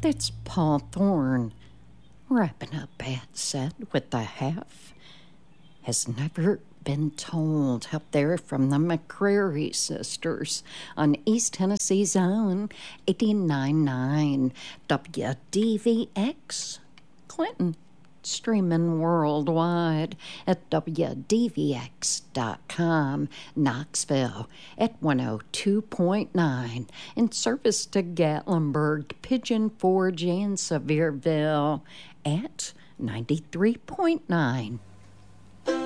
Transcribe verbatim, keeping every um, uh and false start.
That's Paul Thorne, wrapping up that set with the half. Has never been told up there from the McCrary sisters on East Tennessee's own eighty-nine point nine W D V X. Clinton, streaming worldwide at W D V X dot com. Knoxville at one oh two point nine. In service to Gatlinburg, Pigeon Forge, and Sevierville at ninety-three point nine.